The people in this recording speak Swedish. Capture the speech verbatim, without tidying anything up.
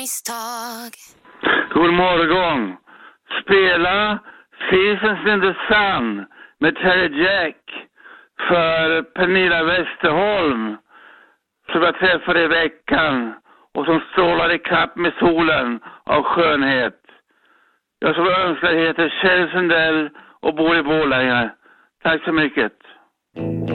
misstag. God morgon. Spela Seasons in the Sun med Terry Jack för Pernilla Westerholm, som jag träffade i veckan och som strålar i kapp med solen av skönhet. Jag som önskar heter Kjell Sundell och bor i Borlänge. Tack så mycket.